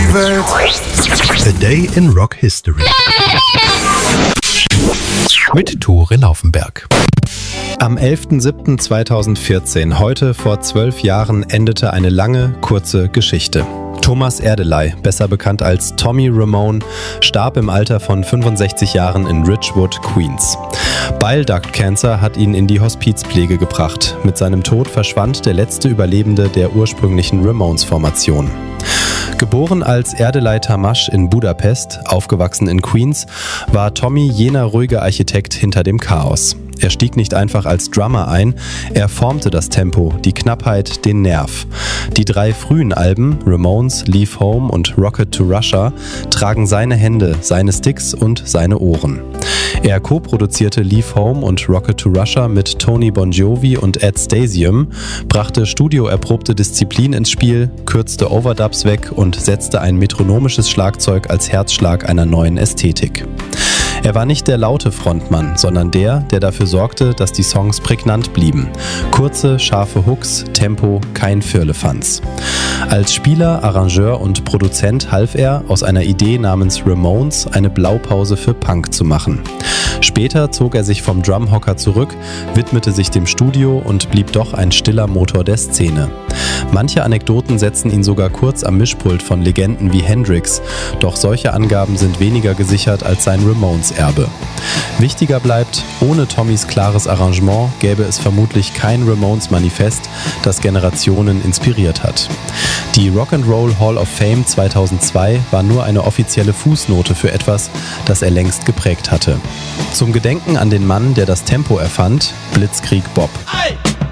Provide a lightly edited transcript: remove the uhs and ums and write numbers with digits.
die Welt. A Day in Rock History. Mit Tore Laufenberg. Am 11.07.2014, heute vor 12 Jahren, endete eine lange, kurze Geschichte. Thomas Erdeley, besser bekannt als Tommy Ramone, starb im Alter von 65 Jahren in Ridgewood, Queens. Bile Duct Cancer hat ihn in die Hospizpflege gebracht. Mit seinem Tod verschwand der letzte Überlebende der ursprünglichen Ramones-Formation. Geboren als Erdeley Tamash in Budapest, aufgewachsen in Queens, war Tommy jener ruhige Architekt hinter dem Chaos. Er stieg nicht einfach als Drummer ein, er formte das Tempo, die Knappheit, den Nerv. Die 3 frühen Alben, Ramones, Leave Home und Rocket to Russia, tragen seine Hände, seine Sticks und seine Ohren. Er co-produzierte Leave Home und Rocket to Russia mit Tony Bongiovi und Ed Stasium, brachte studioerprobte Disziplin ins Spiel, kürzte Overdubs weg und setzte ein metronomisches Schlagzeug als Herzschlag einer neuen Ästhetik. Er war nicht der laute Frontmann, sondern der dafür sorgte, dass die Songs prägnant blieben. Kurze, scharfe Hooks, Tempo, kein Firlefanz. Als Spieler, Arrangeur und Produzent half er, aus einer Idee namens Ramones eine Blaupause für Punk zu machen. Später zog er sich vom Drumhocker zurück, widmete sich dem Studio und blieb doch ein stiller Motor der Szene. Manche Anekdoten setzen ihn sogar kurz am Mischpult von Legenden wie Hendrix, doch solche Angaben sind weniger gesichert als sein Ramones-Erbe. Wichtiger bleibt, ohne Tommys klares Arrangement gäbe es vermutlich kein Ramones-Manifest, das Generationen inspiriert hat. Die Rock'n'Roll Hall of Fame 2002 war nur eine offizielle Fußnote für etwas, das er längst geprägt hatte. Zum Gedenken an den Mann, der das Tempo erfand, Blitzkrieg Bob.